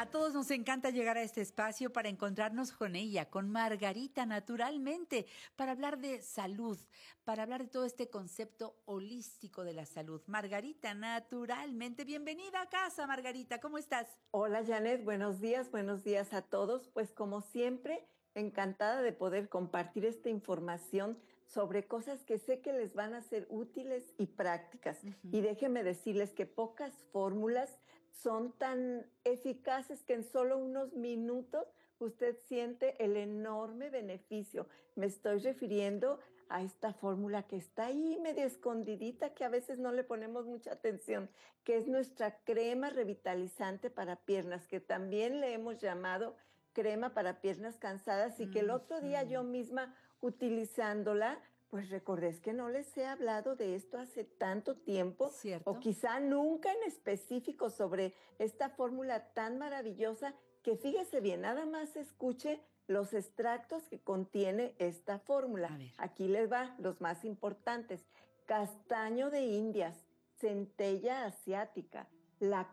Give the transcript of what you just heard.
A todos nos encanta llegar a este espacio para encontrarnos con ella, con Margarita, naturalmente, para hablar de salud, para hablar de todo este concepto holístico de la salud. Margarita, naturalmente, bienvenida a casa, Margarita, ¿cómo estás? Hola Janet, buenos días a todos. Pues como siempre, encantada de poder compartir esta información sobre cosas que sé que les van a ser útiles y prácticas. Y déjenme decirles que pocas fórmulas son tan eficaces que en solo unos minutos usted siente el enorme beneficio. Me estoy refiriendo a esta fórmula que está ahí medio escondidita, que a veces no le ponemos mucha atención, que es nuestra crema revitalizante para piernas, que también le hemos llamado crema para piernas cansadas, y que el otro día yo misma utilizándola, pues recordé, es que no les he hablado de esto hace tanto tiempo, o ¿Cierto? quizá nunca en específico sobre esta fórmula tan maravillosa, que fíjese bien, nada más escuche los extractos que contiene esta A fórmula. ver. Aquí les va los más importantes: castaño de Indias, centella asiática, la